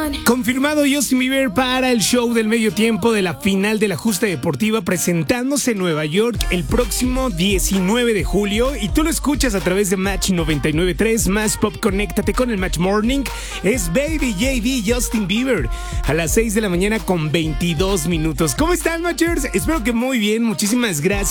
Confirmado Justin Bieber para el show del medio tiempo de la final de la Justa Deportiva, presentándose en Nueva York el próximo 19 de julio. Y tú lo escuchas a través de Match 99.3, Más Pop. Conéctate con el Match Morning. Es Baby JD Justin Bieber a las 6 de la mañana con 22 minutos. ¿Cómo están, Matchers? Espero que muy bien. Muchísimas gracias